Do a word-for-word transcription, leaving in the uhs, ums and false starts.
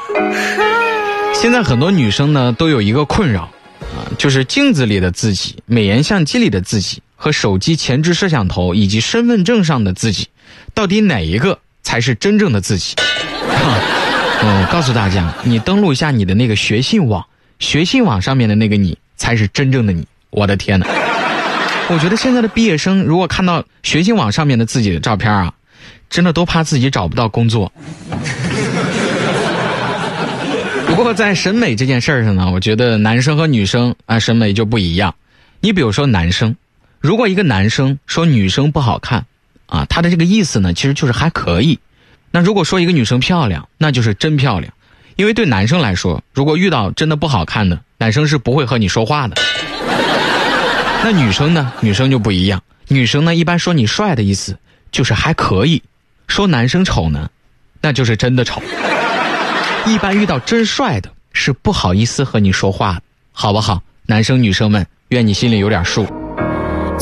现在很多女生呢都有一个困扰啊，就是镜子里的自己、美颜相机里的自己和手机前置摄像头以及身份证上的自己，到底哪一个才是真正的自己？嗯，告诉大家，你登录一下你的那个学信网，学信网上面的那个你才是真正的你。我的天哪！我觉得现在的毕业生如果看到学信网上面的自己的照片啊，真的都怕自己找不到工作。不过在审美这件事儿上呢，我觉得男生和女生啊审美就不一样。你比如说男生，如果一个男生说女生不好看啊，他的这个意思呢其实就是还可以。那如果说一个女生漂亮，那就是真漂亮。因为对男生来说，如果遇到真的不好看的，男生是不会和你说话的。那女生呢？女生就不一样。女生呢一般说你帅的意思就是还可以，说男生丑呢，那就是真的丑。一般遇到真帅的是不好意思和你说话的，好不好？男生女生们，愿你心里有点数。